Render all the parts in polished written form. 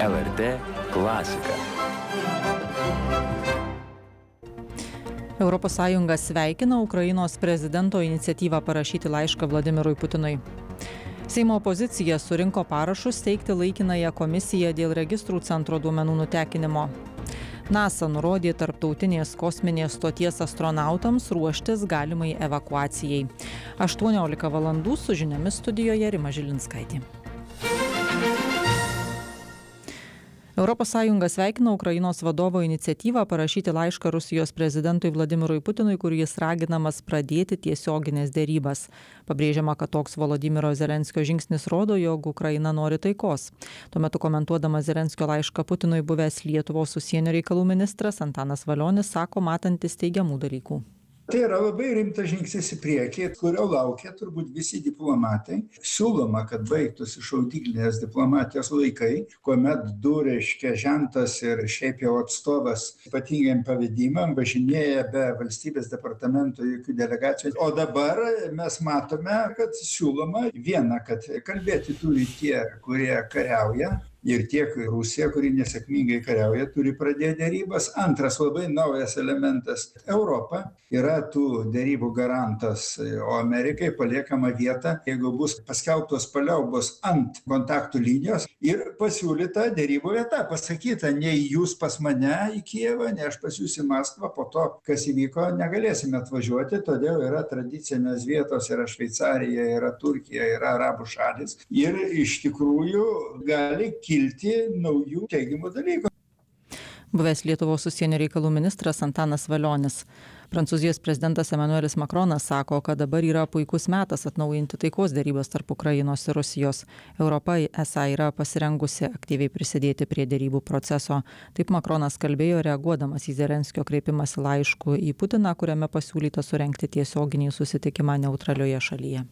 LRT klasika. ES sveikina Ukrainos prezidento iniciatyvą parašyti laišką Vladimirui Putinui. Seimo opozicija surinko parašus steigti laikinąją komisiją dėl registrų centro duomenų nutekinimo. NASA nurodė tarptautinės kosminės stoties astronautams ruoštis galimai evakuacijai. 18 valandų su žiniomis studijoje Rima Žilinskaitė. ES sveikina Ukrainos vadovo iniciatyvą parašyti laišką Rusijos prezidentui Vladimirui Putinui, kur jis raginamas pradėti tiesioginės dėrybas. Pabrėžiama, kad toks Volodymyro Zelenskio žingsnis rodo, jog Ukraina nori taikos. Tuo metu komentuodamas Zelenskio laišką Putinui, buvęs Lietuvos užsienio reikalų ministras Antanas Valionis sako matantis teigiamų dalykų. Tai yra labai rimtas žingsnis į priekį, kurio laukia turbūt visi diplomatai. Siūloma, kad baigtųsi šaudyklinės diplomatijos laikai, kuomet žentas ir šiaip jau atstovas ypatingiem pavedimam važinėja be valstybės departamento jokių delegacijų. O dabar mes matome, kad siūloma viena, kad kalbėti turi tie, kurie kariauja. Ir tiek Rusija, kuri nesėkmingai kariauja, turi pradėti dėrybas. Antras labai naujas elementas – Europa yra tų dėrybų garantas, o Amerikai paliekama vieta, jeigu bus paskelbtos paliaubos ant kontaktų linijos ir pasiūlyta dėrybų vieta. Pasakyta, nei jūs pas mane į Kijevą, nei aš pas jūs į Maskvą, po to, kas įvyko, negalėsime atvažiuoti, todėl yra tradicinės vietos, yra Šveicarija, yra Turkija, yra Arabų šalis ir iš tikrųjų gali kilti naujų teigiamų dalykų. Buvęs Lietuvos užsienio reikalų ministras Antanas Valionis. Prancūzijos prezidentas Emmanuelis Macronas sako, kad dabar yra puikus metas atnaujinti taikos dėrybas tarp Ukrainos ir Rusijos. Europa esą yra pasirengusi aktyviai prisidėti prie dėrybų proceso. Taip Macronas kalbėjo reaguodamas į Zelenskio kreipimąsi laišku į Putiną, kuriame pasiūlyta surengti tiesioginį susitikimą neutralioje šalyje.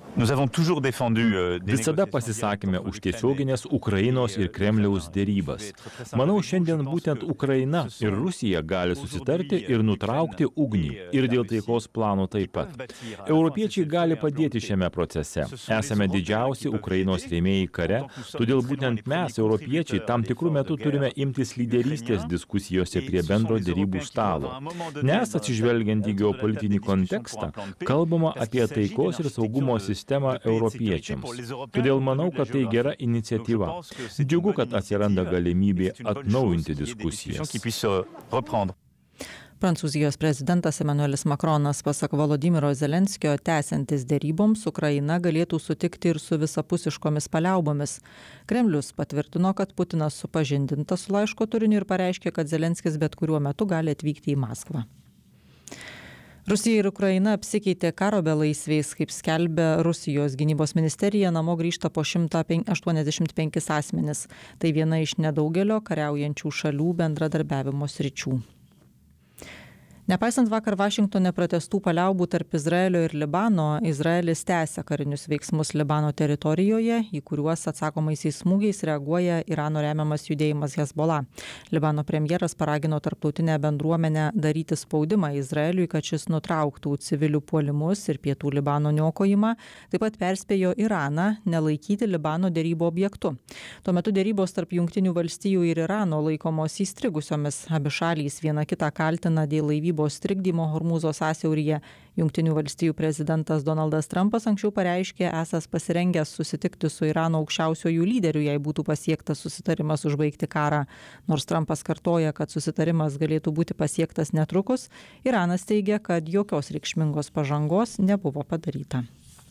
Visada pasisakėme už tiesioginės Ukrainos ir Kremliaus dėrybas. Manau, šiandien būtent Ukraina ir Rusija gali susitarti ir nutraukti ugnį. Ir dėl taikos plano taip pat. Europiečiai gali padėti šiame procese. Esame didžiausi Ukrainos rėmėjai kare, todėl būtent mes, europiečiai, tam tikrų metų turime imtis lyderystės diskusijose prie bendro dėrybų stalo. Nes atsižvelgiant į geopolitinį kontekstą, kalbama apie taikos ir saugumo sistemą europiečiams. Todėl manau, kad tai gera iniciatyva. Džiugu, kad atsiranda galimybė atnaujinti diskusijas. Prancūzijos prezidentas Emmanuelis Macronas pasak Volodymyro Zelenskio tęsiantis dėryboms Ukraina galėtų sutikti ir su visapusiškomis paliaubomis. Kremlius patvirtino, kad Putinas supažindintas su laiško turiniu ir pareiškė, kad Zelenskis bet kuriuo metu gali atvykti į Maskvą. Rusija ir Ukraina apsikeitė karo belaisviais, kaip skelbia Rusijos gynybos ministerija, namo grįžta po 185 asmenis. Tai viena iš nedaugelio kariaujančių šalių bendradarbiavimo sričių. Nepaisant vakar Vašingtone pratęstų paliaubų tarp Izraelio ir Libano, Izraelis tęsia karinius veiksmus Libano teritorijoje, į kuriuos atsakomaisiais smūgiais reaguoja Irano remiamas judėjimas Hezbollah. Libano premjeras paragino tarptautinę bendruomenę daryti spaudimą Izraeliui, kad šis nutrauktų civilių puolimus ir pietų Libano niokojimą, taip pat perspėjo Iraną nelaikyti Libano dėrybų objektu. Tuo metu dėrybos tarp Jungtinių valstijų ir Irano laikomos įstrigusiomis. Abi šalys viena kitą kaltina dėl laivybos strigdymo Hormūzo sąsiauryje. Jungtinių valstijų prezidentas Donaldas Trumpas anksčiau pareiškė esąs pasirengęs susitikti su Irano aukščiausiuoju lyderiu, jei būtų pasiektas susitarimas užbaigti karą. Nors Trumpas kartoja, kad susitarimas galėtų būti pasiektas netrukus, Iranas teigia, kad jokios reikšmingos pažangos nebuvo padaryta.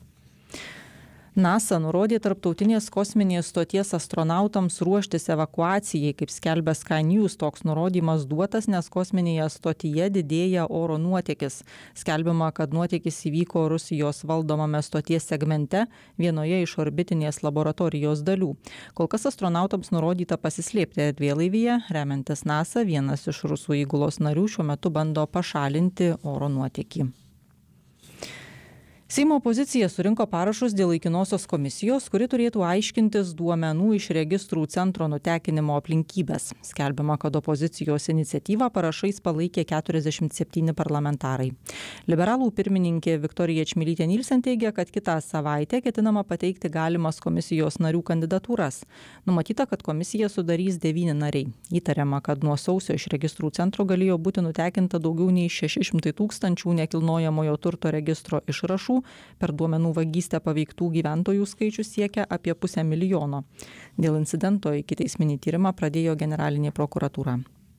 NASA nurodė tarptautinės kosminės stoties astronautams ruoštis evakuacijai, kaip skelbia Sky News. Toks nurodymas duotas, nes kosminėje stotyje didėja oro nuotėkis. Skelbiama, kad nuotėkis įvyko Rusijos valdomame stoties segmente, vienoje iš orbitinės laboratorijos dalių. Kol kas astronautams nurodyta pasislėpti erdvėlaivyje, remiantis NASA, vienas iš rusų įgulos narių šiuo metu bando pašalinti oro nuotėkį. Seimo opozicija surinko parašus dėl laikinosios komisijos, kuri turėtų aiškintis duomenų iš registrų centro nutekinimo aplinkybės. Skelbiama, kad opozicijos iniciatyvą parašais palaikė 47 parlamentarai. Liberalų pirmininkė Viktorija Čmilytė Nilsen teigia, kad kitą savaitę ketinama pateikti galimas komisijos narių kandidatūras. Numatyta, kad komisiją sudarys 9 nariai. Įtariama, kad nuo sausio iš registrų centro galėjo būti nutekinta daugiau nei 600 000 nekilnojamojo turto registro išrašų. Per duomenų vagystę paveiktų gyventojų skaičius siekia apie 500 000. Dėl incidento ikiteisminį tyrimą pradėjo generalinė prokuratūra.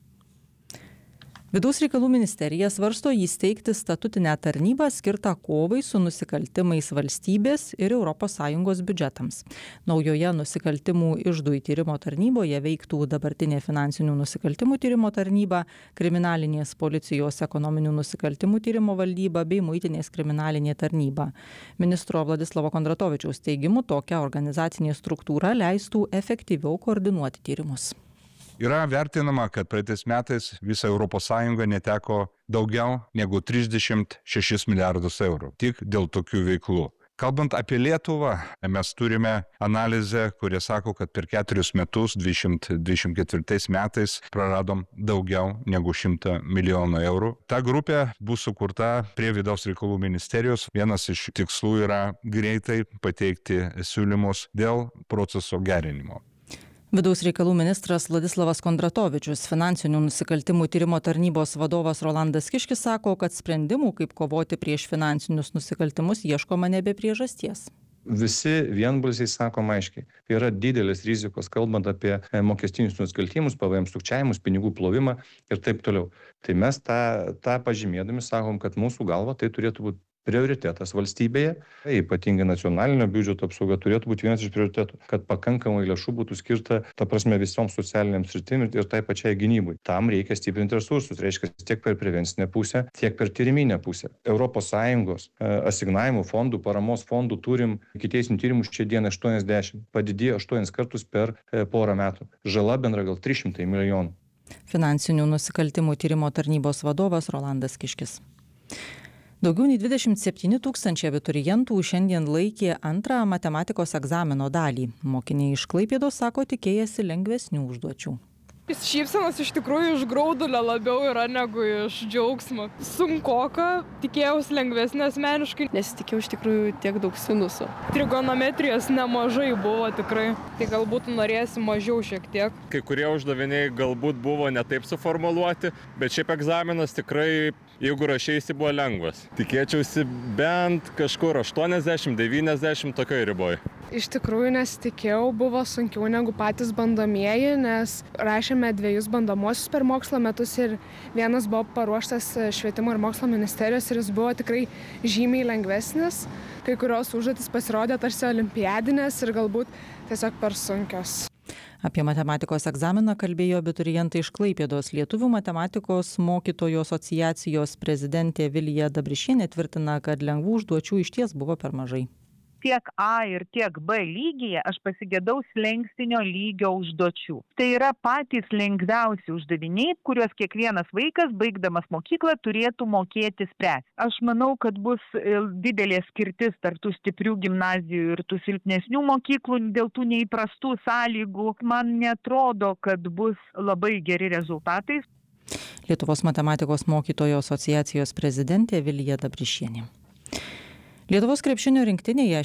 Vidaus reikalų ministerija svarsto įsteigti statutinę tarnybą skirtą kovai su nusikaltimais valstybės ir ES biudžetams. Naujoje nusikaltimų iždui tyrimo tarnyboje veiktų dabartinė finansinių nusikaltimų tyrimo tarnyba, kriminalinės policijos ekonominių nusikaltimų tyrimo valdyba bei muitinės kriminalinė tarnyba. Ministro Vladislavo Kondratovičiaus teigimu, tokia organizacinė struktūra leistų efektyviau koordinuoti tyrimus. Yra vertinama, kad praeitais metais visa ES neteko daugiau negu 36 milijardus eurų tik dėl tokių veiklų. Kalbant apie Lietuvą, mes turime analizę, kurie sako, kad per 4 metus, 2024 metais, praradom daugiau negu 100 milijonų eurų. Ta grupė bus sukurta prie Vidaus reikalų ministerijos. Vienas iš tikslų yra greitai pateikti siūlymus dėl proceso gerinimo. Vidaus reikalų ministras Vladislavas Kondratovičius, finansinių nusikaltimų tyrimo tarnybos vadovas Rolandas Kiškis sako, kad sprendimų, kaip kovoti prieš finansinius nusikaltimus, ieškoma nebe priežasties. Visi vienbalsiai sakom aiškiai, yra didelės rizikos, kalbant apie mokestinius nusikaltimus, PVM sukčiavimus, pinigų plovimą ir taip toliau. Tai mes tą pažymėdami sakom, kad mūsų galva tai turėtų būti prioritetas valstybėje, ypatingai nacionalinio biudžeto apsauga turėtų būti vienas iš prioritetų, kad pakankamai lėšų būtų skirta, visoms socialiniams sritims ir tai pačiai gynybai. Tam reikia stiprinti resursus, reiškia tiek per prevencinę pusę, tiek per tyriminę pusę. ES asignavimų fondų, paramos fondų turim ikiteisminių tyrimų šią dieną 80, padidėjo 8 kartus per porą metų. Žala bendra gal 300 milijonų. Finansinių nusikaltimų tyrimo tarnybos vadovas Rolandas Kiškis. Daugiau nei 27 000 abiturientų šiandien laikė antrą matematikos egzamino dalį. Mokiniai iš Klaipėdos sako, tikėjasi lengvesnių užduočių. Šypsenos iš tikrųjų iš graudulio labiau yra negu iš džiaugsmo. Sunkoka, tikėjausi lengvesnė asmeniškai. Nesitikėjau iš tikrųjų tiek daug sinusų. Trigonometrijos nemažai buvo tikrai, tai galbūt norėsi mažiau šiek tiek. Kai kurie uždaviniai galbūt buvo ne taip suformuluoti, bet šiaip egzaminas tikrai, jeigu rašeisi, buvo lengvas. Tikėčiausi bent kažkur 80-90 tokioj riboj. Iš tikrųjų nesitikėjau, buvo sunkiau negu patys bandomieji, nes rašėme 2 bandomuosius per mokslo metus ir vienas buvo paruoštas Švietimo ir mokslo ministerijos ir jis buvo tikrai žymiai lengvesnis. Kai kurios užduotys pasirodė tarsi olimpiadinės ir galbūt tiesiog per sunkios. Apie matematikos egzaminą kalbėjo abiturientai iš Klaipėdos. Lietuvių matematikos mokytojų asociacijos prezidentė Vilija Dabrišienė tvirtina, kad lengvų užduočių išties buvo per mažai. Tiek A ir tiek B lygyje aš pasigėdau slenkstinio lygio užduočių. Tai yra patys lengviausi uždaviniai, kuriuos kiekvienas vaikas, baigdamas mokyklą, turėtų mokėti spręsti. Aš manau, kad bus didelė skirtis tarp tų stiprių gimnazijų ir tų silpnesnių mokyklų dėl tų neįprastų sąlygų. Man netrodo, kad bus labai geri rezultatai. Lietuvos matematikos mokytojų asociacijos prezidentė Vilija Dabrišienė. Lietuvos krepšinio rinktinėje